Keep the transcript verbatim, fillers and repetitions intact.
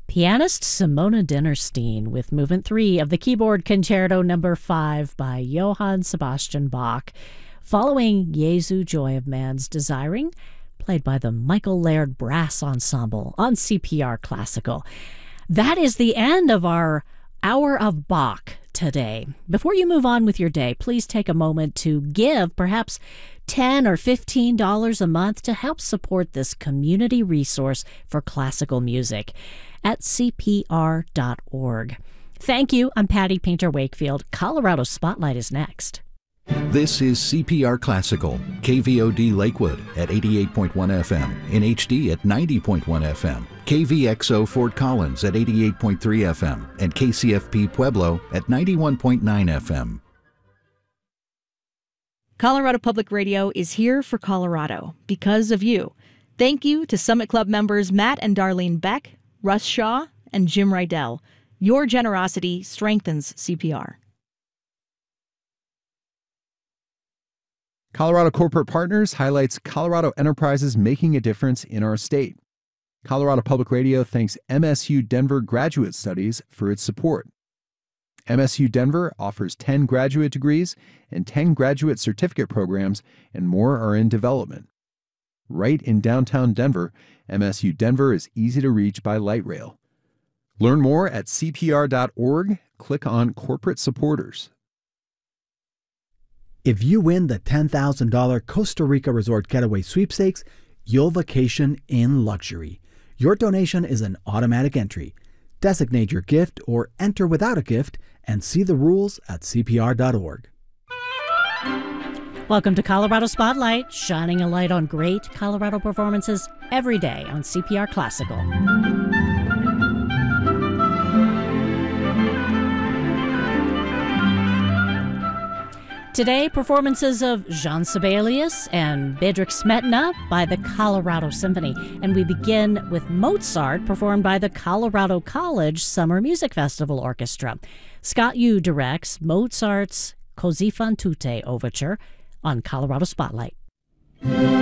Pianist Simona Dinnerstein with Movement three of the Keyboard Concerto Number five by Johann Sebastian Bach, following Jesu Joy of Man's Desiring, played by the Michael Laird Brass Ensemble on C P R Classical. That is the end of our Hour of Bach today. Before you move on with your day, please take a moment to give perhaps ten dollars or fifteen dollars a month to help support this community resource for classical music at C P R dot org. Thank you. I'm Patty Painter Wakefield. Colorado Spotlight is next. This is C P R Classical, K V O D Lakewood at eighty-eight point one F M, in H D at ninety point one F M, K V X O Fort Collins at eighty-eight point three F M, and K C F P Pueblo at ninety-one point nine F M. Colorado Public Radio is here for Colorado because of you. Thank you to Summit Club members Matt and Darlene Beck, Russ Shaw, and Jim Rydell. Your generosity strengthens C P R. Colorado Corporate Partners highlights Colorado enterprises making a difference in our state. Colorado Public Radio thanks M S U Denver Graduate Studies for its support. M S U Denver offers ten graduate degrees and ten graduate certificate programs, and more are in development. Right in downtown Denver, M S U Denver is easy to reach by light rail. Learn more at C P R dot org. Click on Corporate Supporters. If you win the ten thousand dollars Costa Rica Resort Getaway Sweepstakes, you'll vacation in luxury. Your donation is an automatic entry. Designate your gift or enter without a gift and see the rules at C P R dot org. Welcome to Colorado Spotlight, shining a light on great Colorado performances every day on C P R Classical. Today, performances of Jean Sibelius and Bedřich Smetana by the Colorado Symphony. And we begin with Mozart, performed by the Colorado College Summer Music Festival Orchestra. Scott Yu directs Mozart's Così fan tutte Overture on Colorado Spotlight.